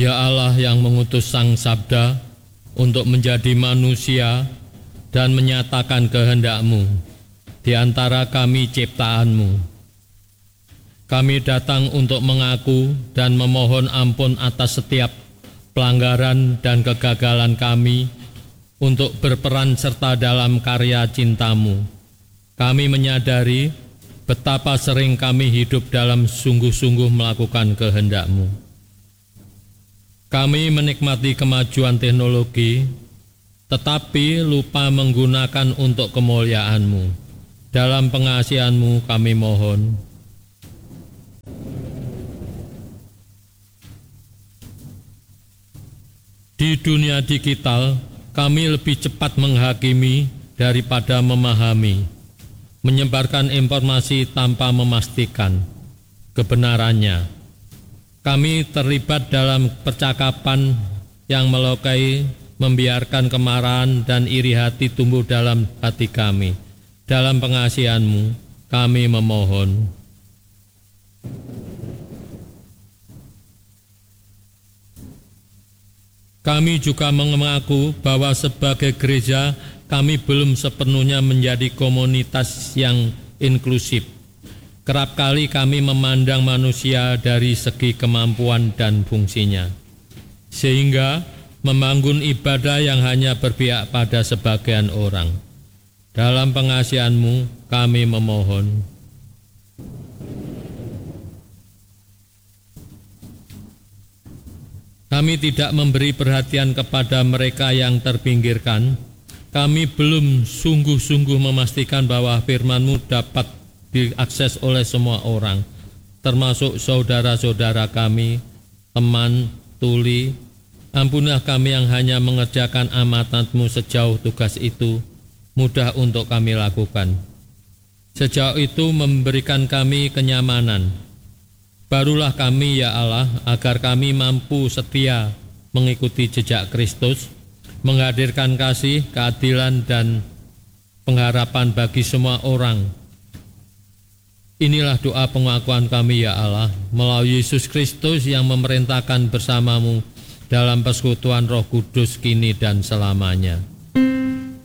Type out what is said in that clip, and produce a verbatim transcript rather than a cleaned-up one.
Ya Allah yang mengutus Sang Sabda untuk menjadi manusia dan menyatakan kehendak-Mu di antara kami ciptaan-Mu. Kami datang untuk mengaku dan memohon ampun atas setiap pelanggaran dan kegagalan kami untuk berperan serta dalam karya cinta-Mu. Kami menyadari betapa sering kami hidup dalam sungguh-sungguh melakukan kehendak-Mu. Kami menikmati kemajuan teknologi, tetapi lupa menggunakan untuk kemuliaan-Mu. Dalam pengasihan-Mu kami mohon. Di dunia digital, kami lebih cepat menghakimi daripada memahami, menyebarkan informasi tanpa memastikan kebenarannya. Kami terlibat dalam percakapan yang melukai, membiarkan kemarahan dan iri hati tumbuh dalam hati kami. Dalam pengasihan-Mu, kami memohon. Kami juga mengaku bahwa sebagai gereja, kami belum sepenuhnya menjadi komunitas yang inklusif. Kerap kali kami memandang manusia dari segi kemampuan dan fungsinya, sehingga membangun ibadah yang hanya berpihak pada sebagian orang. Dalam pengasihan-Mu kami memohon. Kami tidak memberi perhatian kepada mereka yang terpinggirkan. Kami belum sungguh-sungguh memastikan bahwa firman-Mu dapat diakses oleh semua orang, termasuk saudara-saudara kami, teman, tuli. Ampunilah kami yang hanya mengerjakan amanat-Mu sejauh tugas itu mudah untuk kami lakukan. Sejauh itu memberikan kami kenyamanan. Barulah kami, ya Allah, agar kami mampu setia mengikuti jejak Kristus, menghadirkan kasih, keadilan, dan pengharapan bagi semua orang. Inilah doa pengakuan kami, ya Allah, melalui Yesus Kristus yang memerintahkan bersama-Mu dalam persekutuan Roh Kudus kini dan selamanya.